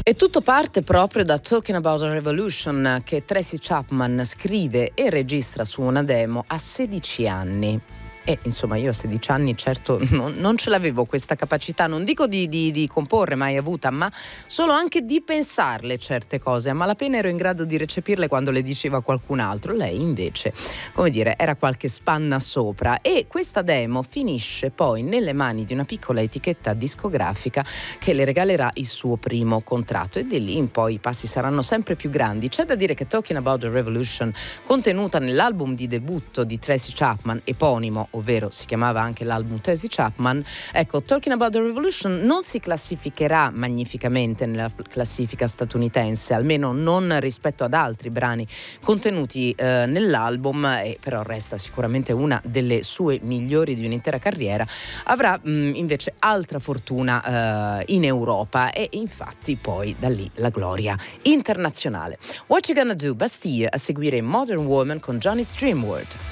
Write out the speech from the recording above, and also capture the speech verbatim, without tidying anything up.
E tutto parte proprio da Talking About a Revolution, che Tracy Chapman scrive e registra su una demo a sedici anni. E insomma io a sedici anni certo non, non ce l'avevo questa capacità, non dico di, di, di comporre, mai avuta, ma solo anche di pensarle certe cose. A malapena ero in grado di recepirle quando le diceva qualcun altro. Lei invece, come dire, era qualche spanna sopra. E questa demo finisce poi nelle mani di una piccola etichetta discografica che le regalerà il suo primo contratto, e di lì in poi i passi saranno sempre più grandi. C'è da dire che Talking About the Revolution, contenuta nell'album di debutto di Tracy Chapman, eponimo, ovvero si chiamava anche l'album Tracy Chapman, ecco, Talking About the Revolution non si classificherà magnificamente nella classifica statunitense, almeno non rispetto ad altri brani contenuti eh, nell'album, e però resta sicuramente una delle sue migliori di un'intera carriera. Avrà mh, invece altra fortuna eh, in Europa, e infatti poi da lì la gloria internazionale. What You Gonna Do? Bastille, a seguire Modern Woman con Johnny Streamward.